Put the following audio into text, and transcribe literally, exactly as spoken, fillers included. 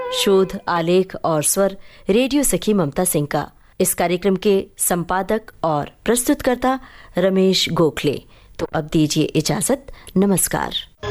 शोध, आलेख और स्वर रेडियो सखी ममता सिंह का। इस कार्यक्रम के संपादक और प्रस्तुतकर्ता रमेश गोखले। तो अब दीजिए इजाजत। नमस्कार।